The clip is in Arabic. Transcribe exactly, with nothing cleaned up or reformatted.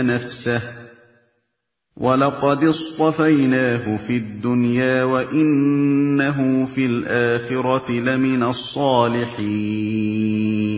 نَفْسَهُ ۚ وَلَقَدِ اصْطَفَيْنَاهُ فِي الدُّنْيَا وَإِنَّهُ فِي الْآخِرَةِ لَمِنَ الصَّالِحِينَ